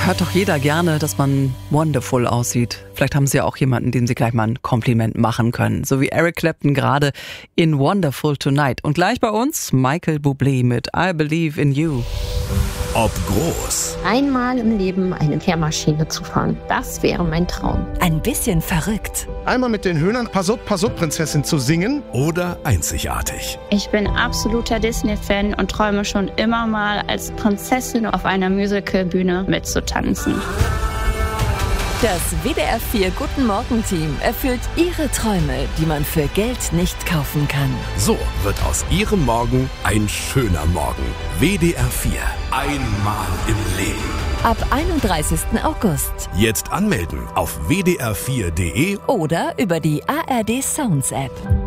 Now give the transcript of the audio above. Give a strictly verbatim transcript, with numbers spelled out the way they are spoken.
hört doch jeder gerne, dass man wonderful aussieht. Vielleicht haben Sie ja auch jemanden, dem Sie gleich mal ein Kompliment machen können. So wie Eric Clapton gerade in Wonderful Tonight. Und gleich bei uns Michael Bublé mit I Believe in You. Ob groß. Einmal im Leben eine Kehrmaschine zu fahren, das wäre mein Traum. Ein bisschen verrückt. Einmal mit den Höhnern Passot, Passot Prinzessin zu singen. Oder einzigartig. Ich bin absoluter Disney-Fan und träume schon immer mal als Prinzessin auf einer Musicalbühne mitzutanzen. Das W D R vier Guten Morgen Team erfüllt Ihre Träume, die man für Geld nicht kaufen kann. So wird aus Ihrem Morgen ein schöner Morgen. W D R vier. Einmal im Leben. Ab einunddreißigsten August. Jetzt anmelden auf w d r vier punkt d e Oder über die A R D Sounds App.